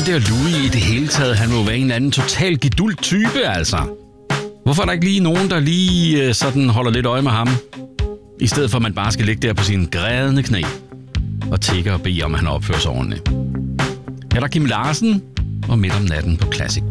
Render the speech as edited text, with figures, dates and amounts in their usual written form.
der Louis i det hele taget, han må være en eller anden total gedult type, altså. Hvorfor er der ikke lige nogen, der lige sådan holder lidt øje med ham? I stedet for, at man bare skal ligge der på sine grædende knæ og tigge og bede om, at han opfører sig ordentligt. Eller Kim Larsen og Midt om natten på Classic